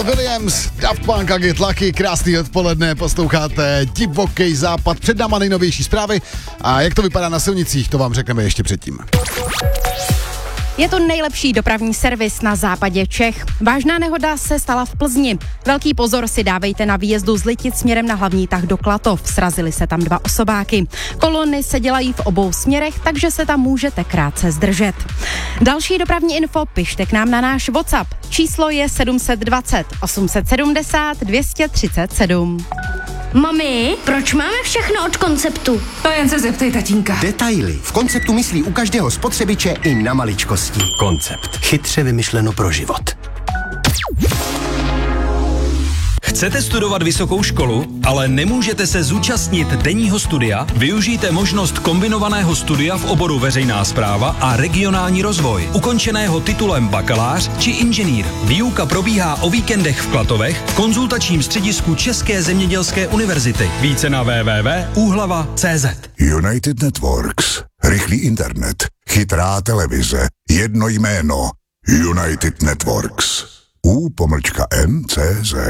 Pharrell Williams, Daft Punk a Get Lucky, krásný odpoledne, posloucháte Divoký západ, před náma nejnovější zprávy a jak to vypadá na silnicích, to vám řekneme ještě předtím. Je to nejlepší dopravní servis na západě Čech. Vážná nehoda se stala v Plzni. Velký pozor si dávejte na výjezdu z Litic směrem na hlavní tah do Klatov. Srazily se tam 2 osobáky. Kolony se dělají v obou směrech, takže se tam můžete krátce zdržet. Další dopravní info pište k nám na náš WhatsApp. Číslo je 720 870 237. Mami, proč máme všechno od Konceptu? To jen se zeptej tatínka. Detaily. V Konceptu myslí u každého spotřebiče i na maličkosti. Koncept. Chytře vymyšleno pro život. Chcete studovat vysokou školu, ale nemůžete se zúčastnit denního studia? Využijte možnost kombinovaného studia v oboru veřejná správa a regionální rozvoj, ukončeného titulem bakalář či inženýr. Výuka probíhá o víkendech v Klatovech v konzultačním středisku České zemědělské univerzity. Více na www.uhlava.cz. United Networks. Rychlý internet. Chytrá televize. Jedno jméno. United Networks. U-N-C-Z.